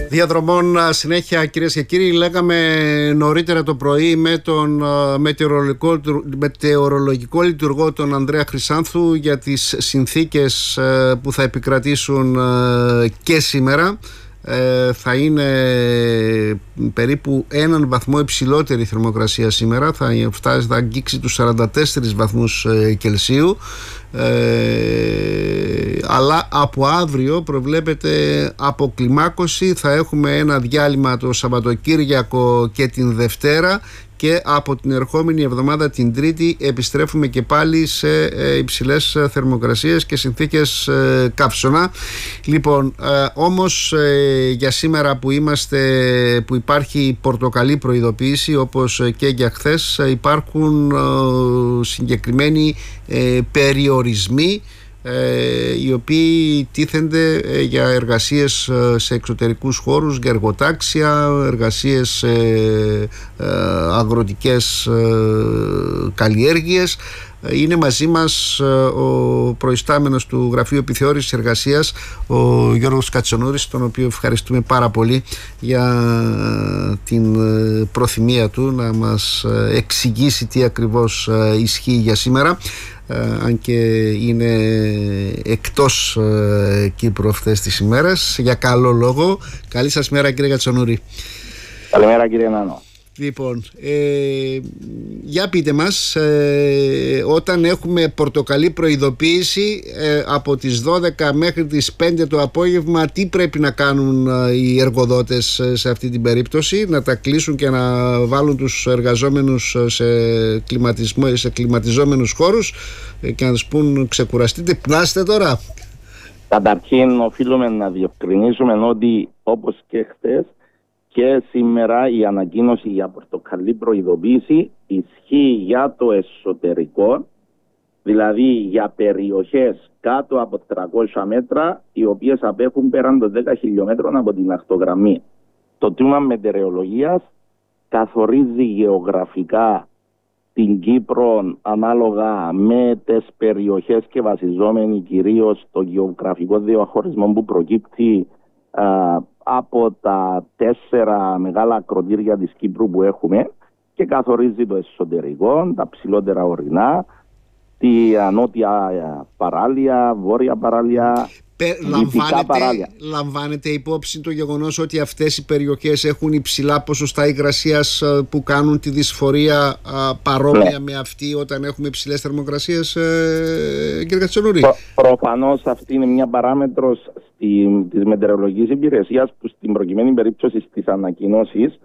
Διαδρομών συνέχεια, κυρίες και κύριοι. Λέγαμε νωρίτερα το πρωί με τον μετεωρολογικό λειτουργό τον Ανδρέα Χρυσάνθου για τις συνθήκες που θα επικρατήσουν και σήμερα. Θα είναι περίπου έναν βαθμό υψηλότερη θερμοκρασία σήμερα. Θα αγγίξει τους 44 βαθμούς Κελσίου. Αλλά από αύριο προβλέπεται αποκλιμάκωση. Θα έχουμε ένα διάλειμμα το Σαββατοκύριακο και την Δευτέρα, και από την ερχόμενη εβδομάδα την Τρίτη επιστρέφουμε και πάλι σε υψηλές θερμοκρασίες και συνθήκες καύσωνα. Λοιπόν, όμως για σήμερα που υπάρχει πορτοκαλί προειδοποίηση, όπως και για χθες, υπάρχουν συγκεκριμένοι περιορισμοί οι οποίοι τίθενται για εργασίες σε εξωτερικούς χώρους, για εργοτάξια, εργασίες σε αγροτικές καλλιέργειες. Είναι μαζί μας ο προϊστάμενος του Γραφείου Επιθεώρησης Εργασίας, ο Γιώργος Κατσονούρης, τον οποίο ευχαριστούμε πάρα πολύ για την προθυμία του να μας εξηγήσει τι ακριβώς ισχύει για σήμερα, αν και είναι εκτός Κύπρου αυτές τις ημέρες, για καλό λόγο. Καλή σας μέρα, κύριε Κατσονούρη. Καλημέρα, κύριε Νάνο. Λοιπόν, για πείτε μας, όταν έχουμε πορτοκαλί προειδοποίηση από τις 12 μέχρι τις 5 το απόγευμα, τι πρέπει να κάνουν οι εργοδότες σε αυτή την περίπτωση? Να τα κλείσουν και να βάλουν τους εργαζόμενους σε κλιματιζόμενους χώρους και να τους πούν ξεκουραστείτε, πνάστε τώρα? Καταρχήν οφείλουμε να διευκρινίσουμε ότι, όπως και χθες και σήμερα, η ανακοίνωση για πορτοκαλί προειδοποίηση ισχύει για το εσωτερικό, δηλαδή για περιοχές κάτω από 300 μέτρα, οι οποίες απέχουν πέραν των 10 χιλιόμετρων από την ακτογραμμή. Το τμήμα μετεωρολογίας καθορίζει γεωγραφικά την Κύπρο ανάλογα με τις περιοχές και βασιζόμενοι κυρίως στο γεωγραφικό διαχωρισμό που προκύπτει από τα 4 μεγάλα ακροτήρια της Κύπρου που έχουμε, και καθορίζει το εσωτερικό, τα ψηλότερα ορεινά, τη νότια παράλια, βόρεια παράλια, δυτικά παράλια. Λαμβάνεται υπόψη το γεγονός ότι αυτές οι περιοχές έχουν υψηλά ποσοστά υγρασίας που κάνουν τη δυσφορία παρόμοια με αυτή όταν έχουμε υψηλές θερμοκρασίες, κύριε Κατσονούρη? Προφανώς αυτή είναι μια παράμετρος της μετεωρολογικής υπηρεσίας που στην προκειμένη περίπτωση στις ανακοινώσεις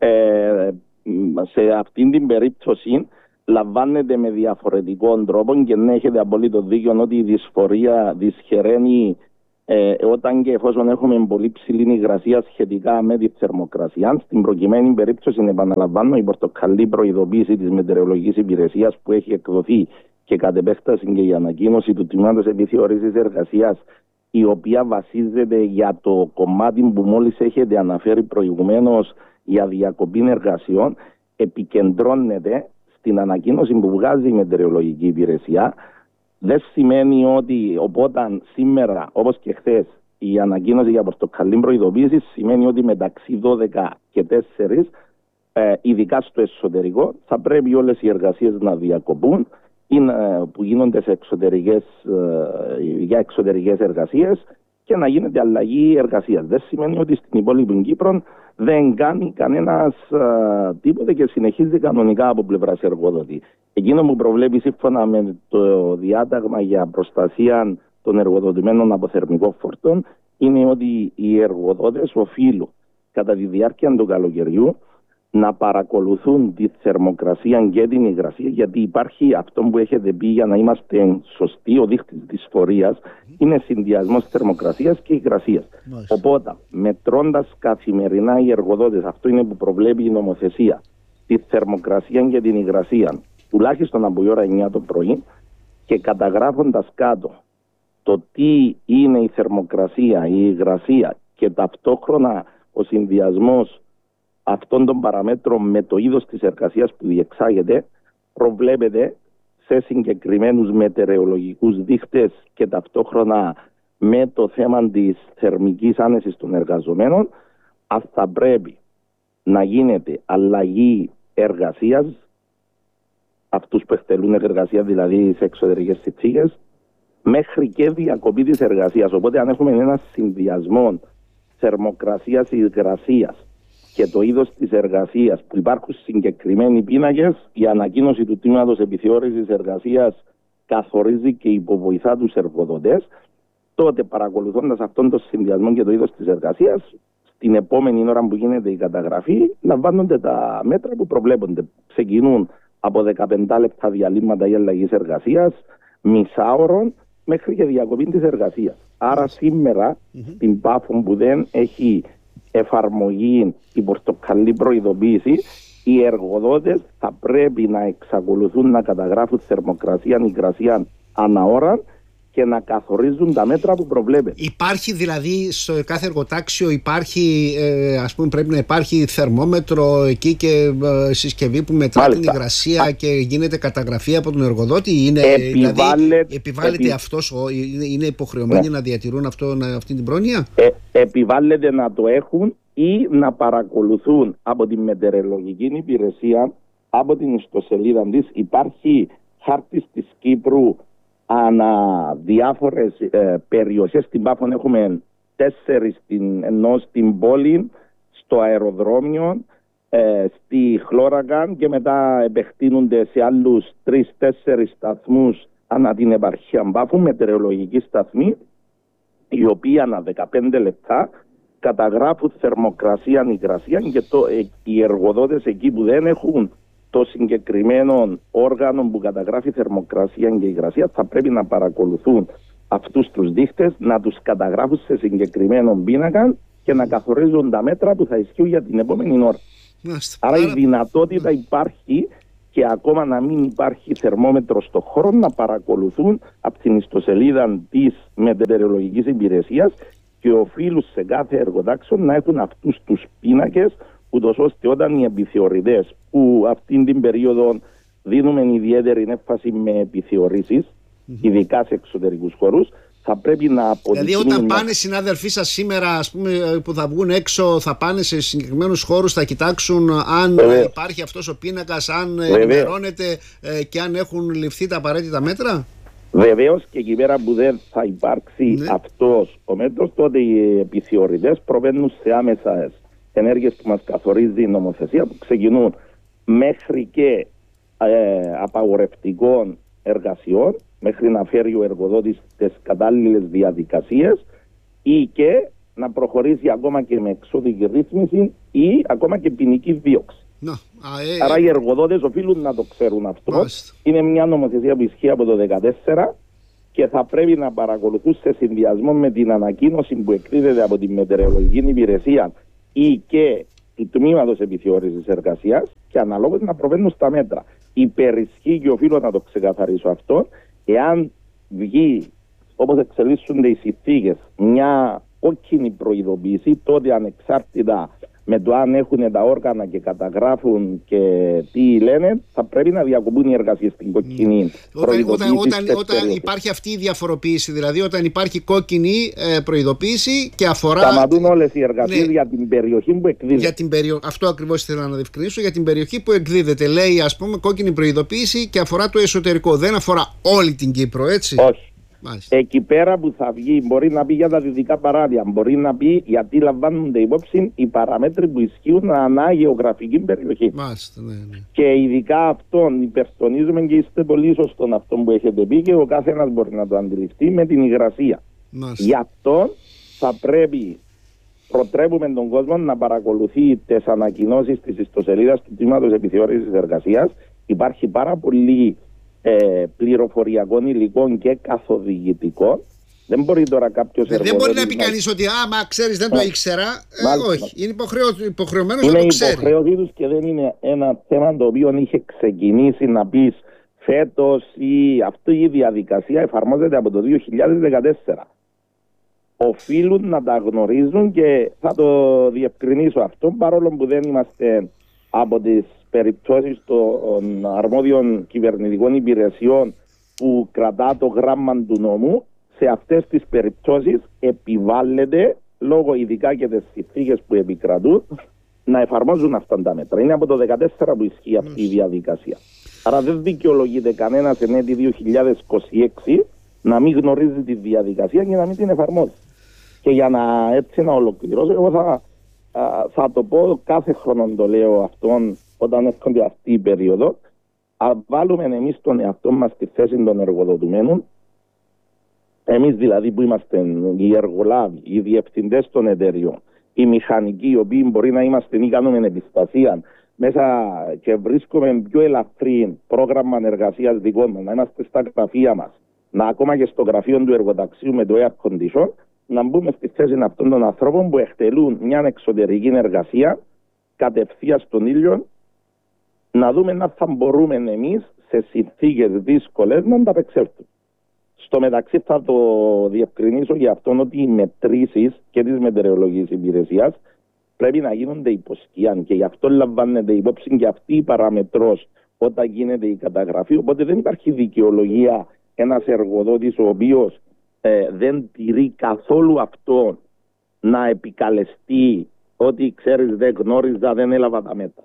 σε αυτήν την περίπτωση λαμβάνεται με διαφορετικό τρόπο, και ναι, έχετε απολύτως δίκιο ότι η δυσφορία δυσχεραίνει όταν και εφόσον έχουμε πολύ ψηλή υγρασία σχετικά με τη θερμοκρασία. Στην προκειμένη περίπτωση, επαναλαμβάνω, η πορτοκαλί προειδοποίηση της μετεωρολογικής υπηρεσίας που έχει εκδοθεί και κατ' επέκταση και η ανακοίνωση του Τμήματος Επιθεώρησης Εργασίας, η οποία βασίζεται για το κομμάτι που μόλις έχετε αναφέρει προηγουμένως για διακοπή εργασιών, επικεντρώνεται στην ανακοίνωση που βγάζει η μετεωρολογική υπηρεσία. Δεν σημαίνει ότι οπότε σήμερα, όπως και χθες, η ανακοίνωση για πορτοκαλί προειδοποίηση σημαίνει ότι μεταξύ 12 και 4, ειδικά στο εσωτερικό, θα πρέπει όλες οι εργασίες να διακοπούν που γίνονται για εξωτερικές εργασίες και να γίνεται αλλαγή εργασίας. Δεν σημαίνει ότι στην υπόλοιπη Κύπρο δεν κάνει κανένας τίποτε και συνεχίζει κανονικά από πλευράς εργοδότη. Εκείνο που προβλέπει σύμφωνα με το διάταγμα για προστασία των εργοδοτημένων από θερμικό φορτών είναι ότι οι εργοδότες οφείλουν κατά τη διάρκεια του καλοκαιριού να παρακολουθούν τη θερμοκρασία και την υγρασία, γιατί υπάρχει αυτό που έχετε πει για να είμαστε σωστοί, ο δείκτης της φορείας είναι συνδυασμός θερμοκρασίας και υγρασίας. Οπότε, μετρώντας καθημερινά οι εργοδότες, αυτό είναι που προβλέπει η νομοθεσία, τη θερμοκρασία και την υγρασία, τουλάχιστον από η ώρα 9 το πρωί, και καταγράφοντας κάτω το τι είναι η θερμοκρασία, η υγρασία και ταυτόχρονα ο συνδυασμός αυτών των παραμέτρων με το είδος της εργασίας που διεξάγεται, προβλέπεται σε συγκεκριμένους μετεωρολογικούς δείκτες και ταυτόχρονα με το θέμα της θερμικής άνεσης των εργαζομένων, αν θα πρέπει να γίνεται αλλαγή εργασίας, αυτούς που εκτελούν εργασία δηλαδή σε εξωτερικές συνθήκες, μέχρι και διακοπή της εργασίας. Οπότε αν έχουμε ένα συνδυασμό θερμοκρασίας, υγρασίας και το είδος της εργασίας που υπάρχουν συγκεκριμένοι πίνακες, η ανακοίνωση του τμήματος επιθεώρησης εργασίας καθορίζει και υποβοηθά τους εργοδοτές, τότε παρακολουθώντας αυτόν τον συνδυασμό και το είδος της εργασίας, την επόμενη ώρα που γίνεται η καταγραφή, λαμβάνονται τα μέτρα που προβλέπονται. Ξεκινούν από 15 λεπτά διαλύματα ή αλλαγής εργασίας, μισάωρων, μέχρι και διακοπή της εργασίας. Άρα σήμερα, στην Πάφο που δεν έχει εφαρμογή η πορτοκαλί προειδοποίηση, οι εργοδότες θα πρέπει να εξακολουθούν να καταγράφουν θερμοκρασία, υγρασία ανά ώρα και να καθορίζουν τα μέτρα που προβλέπεται. Υπάρχει δηλαδή στο κάθε εργοτάξιο, υπάρχει, ας πούμε, πρέπει να υπάρχει θερμόμετρο εκεί και συσκευή που μετρά την υγρασία και γίνεται καταγραφή από τον εργοδότη. Επιβάλλεται αυτός, είναι υποχρεωμένοι να διατηρούν αυτή την πρόνοια. Επιβάλλεται να το έχουν ή να παρακολουθούν από τη μετεωρολογική υπηρεσία, από την ιστοσελίδα της. Υπάρχει χάρτης της Κύπρου ανά διάφορες περιοχές. Στην Πάφο έχουμε 4, ενώ στην πόλη, στο αεροδρόμιο, στη Χλώρακαν, και μετά επεκτείνονται σε άλλους 3-4 σταθμούς ανά την επαρχία Πάφου, μετεωρολογικοί σταθμοί, οι οποίοι ανά 15 λεπτά καταγράφουν θερμοκρασία, υγρασία, και οι εργοδότες εκεί που δεν έχουν το συγκεκριμένο όργανο που καταγράφει θερμοκρασία και υγρασία θα πρέπει να παρακολουθούν αυτούς τους δείχτες, να τους καταγράφουν σε συγκεκριμένο πίνακα και να καθορίζουν τα μέτρα που θα ισχύουν για την επόμενη ώρα. Άρα η δυνατότητα υπάρχει, και ακόμα να μην υπάρχει θερμόμετρο στο χώρο, να παρακολουθούν από την ιστοσελίδα της μετεωρολογικής υπηρεσίας, και οφείλουν σε κάθε εργοτάξιο να έχουν αυτούς τους πίνακες, ούτως ώστε όταν οι επιθεωρητές, που αυτήν την περίοδο δίνουμε ιδιαίτερη έμφαση με επιθεωρήσεις, ειδικά σε εξωτερικούς χώρους, θα πρέπει να αποδεικνύουν. Δηλαδή, όταν πάνε συνάδελφοί σας σήμερα, ας πούμε, που θα βγουν έξω, θα πάνε σε συγκεκριμένους χώρους, θα κοιτάξουν αν υπάρχει αυτός ο πίνακας, αν ενημερώνεται και αν έχουν ληφθεί τα απαραίτητα μέτρα. Βεβαίως, και εκεί πέρα που δεν θα υπάρξει αυτός ο μέτρος, τότε οι επιθεωρητές προβαίνουν σε άμεσες ενέργειες που μας καθορίζει η νομοθεσία, που ξεκινούν μέχρι και απαγορευτικών εργασιών, μέχρι να φέρει ο εργοδότης τις κατάλληλες διαδικασίες, ή και να προχωρήσει ακόμα και με εξώδικη ρύθμιση ή ακόμα και ποινική δίωξη. Άρα οι εργοδότες οφείλουν να το ξέρουν αυτό. Είναι μια νομοθεσία που ισχύει από το 2014 και θα πρέπει να παρακολουθούν σε συνδυασμό με την ανακοίνωση που εκδίδεται από τη μετεωρολογική υπηρεσία ή και του τμήματος επιθεώρησης εργασίας, και αναλόγως να προβαίνουν στα μέτρα. Υπερισχύει, και οφείλω να το ξεκαθαρίσω αυτό, εάν βγει, όπως εξελίσσονται οι συνθήκες, μια κόκκινη προειδοποίηση, τότε ανεξάρτητα με το αν έχουν τα όργανα και καταγράφουν και τι λένε, θα πρέπει να διακοπούν οι εργασίες στην κόκκινη προειδοποίηση. Όταν υπάρχει αυτή η διαφοροποίηση, δηλαδή όταν υπάρχει κόκκινη προειδοποίηση και αφορά. Σταματούν όλες οι εργασίες για την περιοχή που εκδίδεται. Αυτό ακριβώς ήθελα να διευκρινίσω, για την περιοχή που εκδίδεται. Λέει, ας πούμε, κόκκινη προειδοποίηση και αφορά το εσωτερικό. Δεν αφορά όλη την Κύπρο, έτσι. Όχι. Μάλιστα. Εκεί πέρα που θα βγει, μπορεί να πει για τα δυτικά παράλια, μπορεί να πει γιατί λαμβάνονται υπόψη οι παραμέτροι που ισχύουν ανά γεωγραφική περιοχή. Μάλιστα, ναι. Και ειδικά αυτόν υπερτονίζουμε, και είστε πολύ σωστόν αυτό που έχετε πει, και ο κάθε ένας μπορεί να το αντιληφθεί, με την υγρασία. Μάλιστα. Γι' αυτό θα πρέπει, προτρέπουμε τον κόσμο να παρακολουθεί τις ανακοινώσεις της ιστοσελίδας του τμήματος επιθεώρησης εργασίας. Υπάρχει πάρα πολύ πληροφοριακών υλικών και καθοδηγητικών. Δεν μπορεί τώρα κάποιος δεν μπορεί να πει κανείς ότι άμα ξέρεις δεν το ήξερα. Όχι, είναι υποχρεωμένος να το ξέρει. Είναι υποχρέωσή τους, και δεν είναι ένα θέμα το οποίο είχε ξεκινήσει να πεις φέτος, ή αυτή η διαδικασία εφαρμόζεται από το 2014. Οφείλουν να τα γνωρίζουν, και θα το διευκρινίσω αυτό, παρόλο που δεν είμαστε από τις περιπτώσεις των αρμόδιων κυβερνητικών υπηρεσιών που κρατά το γράμμα του νόμου. Σε αυτές τις περιπτώσεις επιβάλλεται λόγω ειδικά και τις συνθήκες που επικρατούν, να εφαρμόζουν αυτά τα μέτρα. Είναι από το 2014 που ισχύει αυτή η διαδικασία. Άρα δεν δικαιολογείται κανένας εν έτη 2026 να μην γνωρίζει τη διαδικασία και να μην την εφαρμόζει. Και για να έτσι να ολοκληρώσω, εγώ θα το πω κάθε χρόνο, το λέω αυτόν όταν έρχονται αυτή η περίοδο. Βάλουμε εμείς τον εαυτό μας στη θέση των εργοδοτουμένων, εμείς δηλαδή που είμαστε οι εργολάβοι, οι διευθυντές των εταιριών, οι μηχανικοί, οι οποίοι μπορεί να είμαστε ή κάνουμε επιστασία μέσα και βρίσκουμε πιο ελαφρύ πρόγραμμα εργασίας δικών μας, να είμαστε στα γραφεία μας, να ακόμα και στο γραφείο του εργοταξίου με το air condition, να μπούμε στη θέση αυτών των ανθρώπων που εκτελούν μια εξωτερική εργασία κατευθείαν στον ήλιο, να δούμε να θα μπορούμε εμείς σε συνθήκες δύσκολες να ανταπεξέλθουμε. Στο μεταξύ θα το διευκρινίσω για αυτόν ότι οι μετρήσεις και της μετεωρολογικής υπηρεσίας πρέπει να γίνονται υποσκιάν και γι' αυτό λαμβάνεται υπόψη και αυτή η παραμετρός όταν γίνεται η καταγραφή. Οπότε δεν υπάρχει δικαιολογία ένας εργοδότης ο οποίος δεν τηρεί καθόλου αυτό να επικαλεστεί ότι ξέρεις δεν γνώριζα, δεν έλαβα τα μέτρα.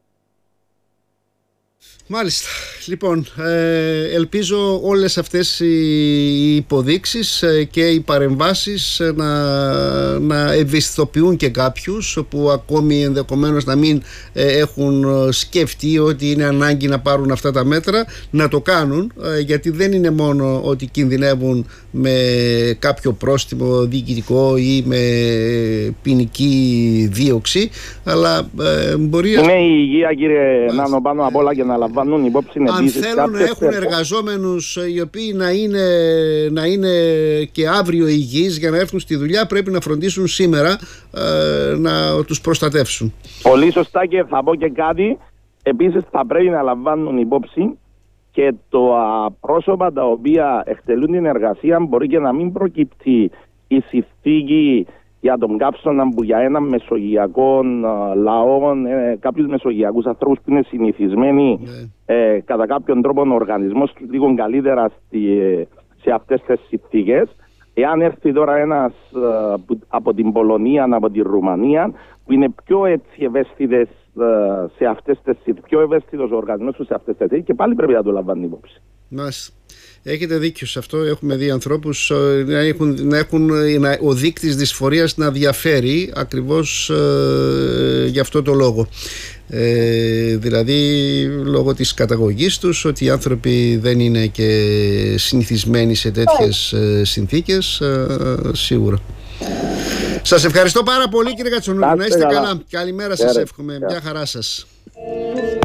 Μάλιστα. Λοιπόν, ελπίζω όλες αυτές οι υποδείξεις και οι παρεμβάσεις να ευαισθητοποιούν και κάποιους που ακόμη ενδεχομένως να μην έχουν σκεφτεί ότι είναι ανάγκη να πάρουν αυτά τα μέτρα, να το κάνουν, γιατί δεν είναι μόνο ότι κινδυνεύουν με κάποιο πρόστιμο διοικητικό ή με ποινική δίωξη, αλλά μπορεί... Είναι η υγεία, κύριε Νάνο, πάνω απ' όλα και να λαμβάνουν υπόψη. Αν θέλουν να έχουν εργαζόμενους οι οποίοι να είναι και αύριο υγιείς για να έρθουν στη δουλειά, πρέπει να φροντίσουν σήμερα να τους προστατεύσουν. Πολύ σωστά, και θα πω και κάτι. Επίσης θα πρέπει να λαμβάνουν υπόψη και τα πρόσωπα τα οποία εκτελούν την εργασία μπορεί και να μην προκύπτει η συνθήκη για τον κάψονα που για έναν μεσογειακό λαό, κάποιους μεσογειακούς ανθρώπους που είναι συνηθισμένοι κατά κάποιον τρόπο ο οργανισμός τους λίγο καλύτερα σε αυτές τις συνθήκες. Εάν έρθει τώρα ένας από την Πολωνία, από τη Ρουμανία, που είναι πιο έτσι ευαίσθητες σε αυτές τις συνθήκες, πιο ευαίσθητος ο οργανισμός τους σε αυτές τις συνθήκες, και πάλι πρέπει να το λαμβάνει υπόψη. Μάλιστα. Έχετε δίκιο σε αυτό. Έχουμε δει ανθρώπους ο δείκτης δυσφορίας να διαφέρει ακριβώς για αυτό το λόγο. Δηλαδή λόγω της καταγωγής τους, ότι οι άνθρωποι δεν είναι και συνηθισμένοι σε τέτοιες συνθήκες, σίγουρα. Σας ευχαριστώ πάρα πολύ, κύριε Κατσονούρη. Να είστε καλά. Καλημέρα σας εύχομαι. Μια χαρά σας.